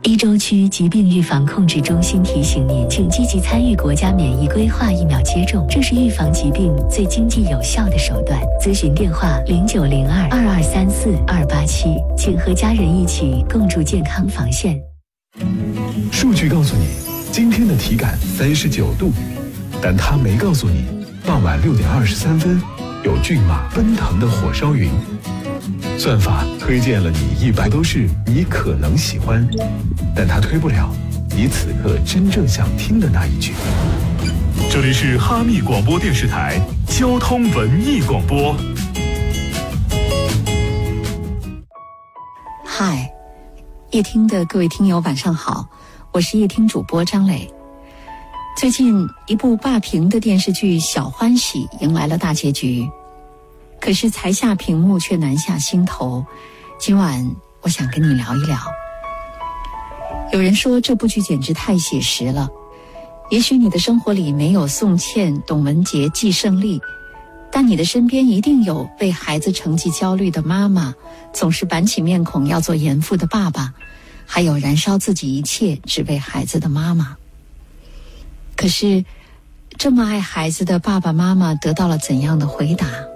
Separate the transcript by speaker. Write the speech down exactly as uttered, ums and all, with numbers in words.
Speaker 1: 一州区疾病预防控制中心提醒您，请积极参与国家免疫规划疫苗接种，这是预防疾病最经济有效的手段。咨询电话零九零二二二三四二八七，请和家人一起共筑健康防线。
Speaker 2: 数据告诉你，今天的体感三十九度，但它没告诉你，傍晚六点二十三分，有骏马奔腾的火烧云。算法推荐了你一百都是你可能喜欢，但它推不了你此刻真正想听的那一句。
Speaker 3: 这里是哈密广播电视台交通文艺广播。
Speaker 4: 嗨，夜听的各位听友晚上好，我是夜听主播张磊。最近一部霸屏的电视剧《小欢喜》迎来了大结局，可是才下屏幕却难下心头。今晚我想跟你聊一聊。有人说这部剧简直太写实了，也许你的生活里没有宋茜、董文杰、季胜利，但你的身边一定有为孩子成绩焦虑的妈妈，总是板起面孔要做严父的爸爸，还有燃烧自己一切只为孩子的妈妈。可是这么爱孩子的爸爸妈妈得到了怎样的回答？